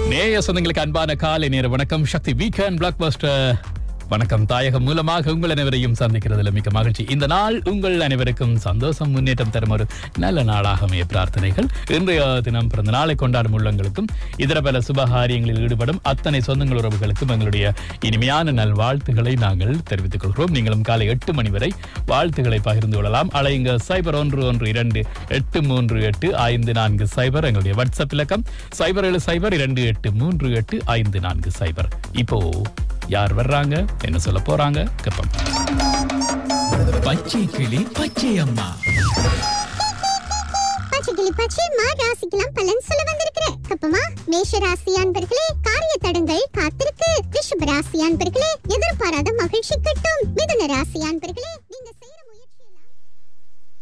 நேய சொந்தங்களுக்கு அன்பான காலை நேர வணக்கம். சக்தி வீக்கெண்ட் பிளாக்பஸ்டர் வணக்கம் தாயகம் மூலமாக உங்கள் அனைவரையும் சந்திக்கிறதுல மிக்க மகிழ்ச்சி. இந்த நாள் உங்கள் அனைவருக்கும் சந்தோஷம் முன்னேற்றம் தரும் ஒரு நல்ல நாளாக அமைய பிரார்த்தனைகள். இன்றைய தினம் பிறந்த நாளை கொண்டாடும் உள்ளங்களுக்கும் இதர பல சுபகாரியங்களில் ஈடுபடும் அத்தனை சொந்தங்கள் உறவுகளுக்கும் எங்களுடைய இனிமையான நல் வாழ்த்துக்களை நாங்கள் தெரிவித்துக் கொள்கிறோம். நீங்களும் காலை 8 மணி வரை வாழ்த்துக்களை பகிர்ந்து கொள்ளலாம். அழையுங்க 0112238540 எங்களுடைய வாட்ஸ்அப் இலக்கம் 0702838540. இப்போ யார் வர்றாங்க, என்ன சொல்ல போறாங்க கேப்போம். பச்சை கிளி பச்சை அம்மா, பச்சை கிளி பச்சை அம்மா ராசிக்கெல்லாம் பலன் சொல்ல வந்திருக்கிறேன். கப்பமா மேஷ ராசி அன்பர்களே, காரிய தடங்கள் காத்திருக்கு. ரிஷப ராசி அன்பர்களே, எதிர்பாராத மகிழ்ச்சி கிட்டும். மிதுன ராசி அன்பர்களே,